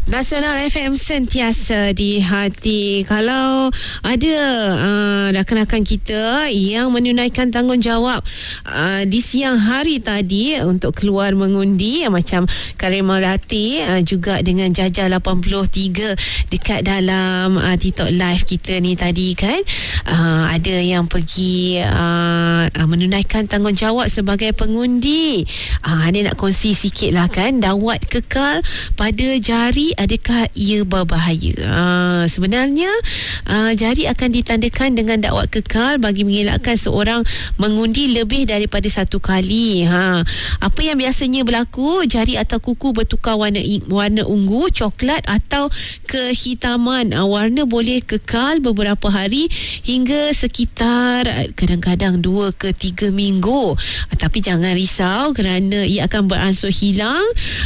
Nasional FM sentiasa di hati. Kalau ada rakan-rakan kita yang menunaikan tanggungjawab di siang hari tadi untuk keluar mengundi, macam Karim Melati, juga dengan Jaja 83 dekat dalam TikTok live kita ni tadi kan, ada yang pergi menunaikan tanggungjawab sebagai pengundi. Dia nak kongsi sikit lah kan, dawat kekal pada jari, adakah ia berbahaya? Sebenarnya jari akan ditandakan dengan dawat kekal bagi mengelakkan seorang mengundi lebih daripada satu kali. Apa yang biasanya berlaku, jari atau kuku bertukar warna ungu, coklat atau kehitaman. Warna boleh kekal beberapa hari hingga sekitar kadang-kadang 2 ke 3 minggu. Tapi jangan risau kerana ia akan beransur hilang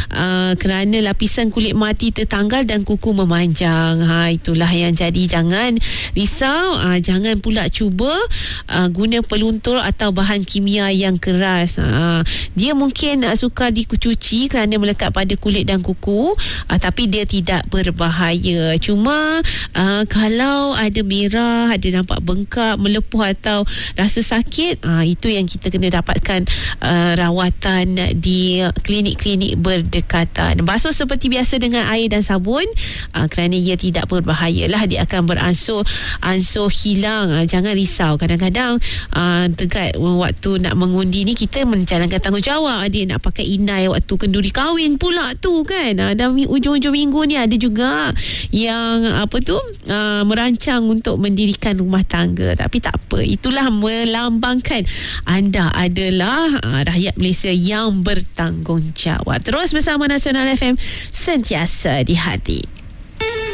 kerana lapisan kulit mati tertanggal dan kuku memanjang. Itulah yang jadi. Jangan risau. Jangan pula cuba guna peluntur atau bahan kimia yang keras. Dia mungkin sukar dicuci kerana melekat pada kulit dan kuku, tapi dia tidak berbahaya. Cuma kalau ada merah, ada nampak bengkak, melepuh atau rasa sakit, itu yang kita kena dapatkan rawatan di klinik-klinik berdekatan. Basuh seperti biasa dengan air dan sabun, kerana ia tidak berbahaya lah. Dia akan beransur hilang. Jangan risau. Kadang-kadang dekat waktu nak mengundi ni, kita menjalankan tanggungjawab. Dia nak pakai inai waktu kenduri kahwin pula tu kan. Dan ujung-ujung minggu ni ada juga yang merancang untuk mendirikan rumah tangga. Tapi tak apa, itulah melambangkan anda adalah rakyat Malaysia yang bertanggungjawab. Terus bersama Nasional FM, sentiasa di hati.